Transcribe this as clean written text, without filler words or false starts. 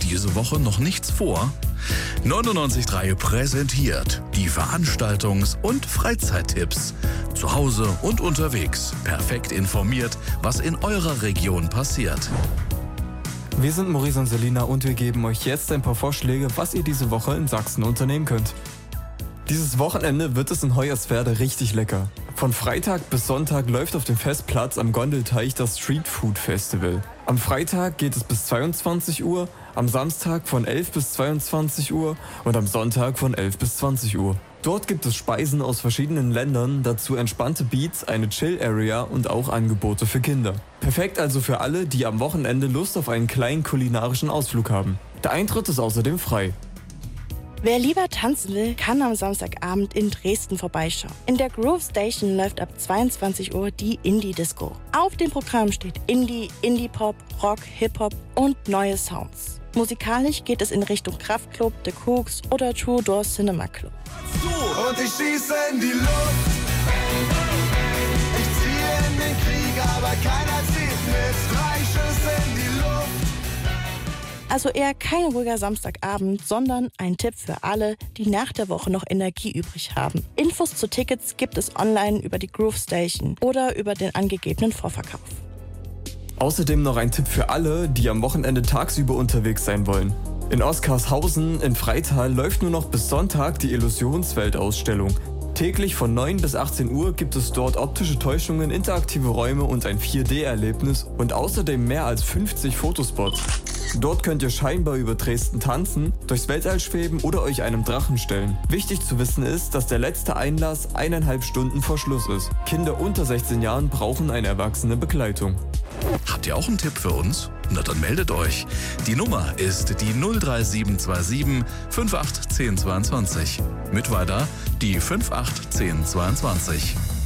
diese Woche noch nichts vor? 99.3 präsentiert die Veranstaltungs- und Freizeittipps. Zu Hause und unterwegs. Perfekt informiert, was in eurer Region passiert. Wir sind Maurice und Selina und wir geben euch jetzt ein paar Vorschläge, was ihr diese Woche in Sachsen unternehmen könnt. Dieses Wochenende wird es in Hoyerswerda richtig lecker. Von Freitag bis Sonntag läuft auf dem Festplatz am Gondelteich das Street Food Festival. Am Freitag geht es bis 22 Uhr, am Samstag von 11 bis 22 Uhr und am Sonntag von 11 bis 20 Uhr. Dort gibt es Speisen aus verschiedenen Ländern, dazu entspannte Beats, eine Chill-Area und auch Angebote für Kinder. Perfekt also für alle, die am Wochenende Lust auf einen kleinen kulinarischen Ausflug haben. Der Eintritt ist außerdem frei. Wer lieber tanzen will, kann am Samstagabend in Dresden vorbeischauen. In der Groove Station läuft ab 22 Uhr die Indie-Disco. Auf dem Programm steht Indie, Indie-Pop, Rock, Hip-Hop und neue Sounds. Musikalisch geht es in Richtung Kraftklub, The Cooks oder True Door Cinema Club. Und ich schieße in die Luft. Ich ziehe in den Krieg, aber keiner zieht mit. 3 Schüsse in die Luft. Also eher kein ruhiger Samstagabend, sondern ein Tipp für alle, die nach der Woche noch Energie übrig haben. Infos zu Tickets gibt es online über die Groove Station oder über den angegebenen Vorverkauf. Außerdem noch ein Tipp für alle, die am Wochenende tagsüber unterwegs sein wollen. In Oskarshausen in Freital läuft nur noch bis Sonntag die Illusionswelt-Ausstellung. Täglich von 9 bis 18 Uhr gibt es dort optische Täuschungen, interaktive Räume und ein 4D-Erlebnis und außerdem mehr als 50 Fotospots. Dort könnt ihr scheinbar über Dresden tanzen, durchs Weltall schweben oder euch einem Drachen stellen. Wichtig zu wissen ist, dass der letzte Einlass 1,5 Stunden vor Schluss ist. Kinder unter 16 Jahren brauchen eine erwachsene Begleitung. Habt ihr auch einen Tipp für uns? Na dann meldet euch. Die Nummer ist die 03727 581022. Mit weiter die 581022.